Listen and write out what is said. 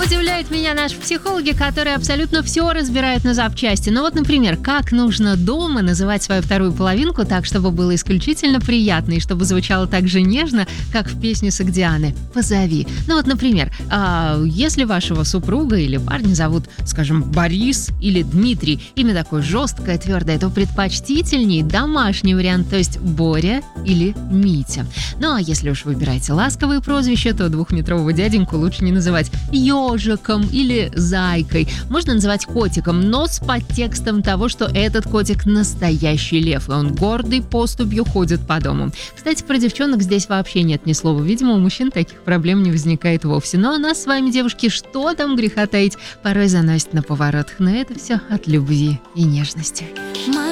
удивляют меня наши психологи, которые абсолютно все разбирают на запчасти. Ну вот, например, как нужно дома называть свою вторую половинку так, чтобы было исключительно приятно и чтобы звучало так же нежно, как в песне Согдианы «Позови». Ну вот, например, если вашего супруга или парня зовут, скажем, Борис или Дмитрий, имя такое жесткое, твердое, то предпочтительнее домашний вариант, то есть Боря или Митя. Ну а если уж выбираете ласковые прозвища, то двухметрового дяденьку лучше не называть ежиком или зайкой. Можно называть котиком, но с подтекстом того, что этот котик настоящий лев, и он гордой поступью ходит по дому. Кстати, про девчонок здесь вообще нет ни слова. Видимо, у мужчин таких проблем не возникает вовсе. Ну а нас с вами, девушки, что там греха таить, порой заносит на поворотах. Но это все от любви и нежности.